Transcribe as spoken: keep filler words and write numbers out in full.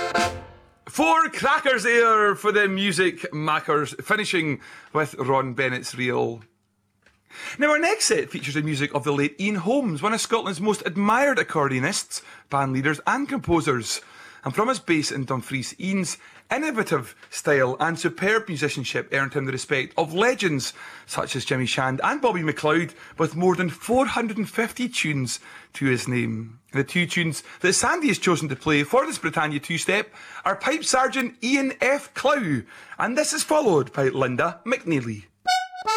Four crackers there for the music makers, finishing with Ron Bennett's Reel. Now our next set features the music of the late Ian Holmes, one of Scotland's most admired accordionists, band leaders and composers. And from his base in Dumfries, Ian's innovative style and superb musicianship earned him the respect of legends such as Jimmy Shand and Bobby McLeod, with more than four hundred fifty tunes to his name. The two tunes that Sandy has chosen to play for this Britannia two-step are Pipe Sergeant Ian F. Clow, and this is followed by Linda McNeely.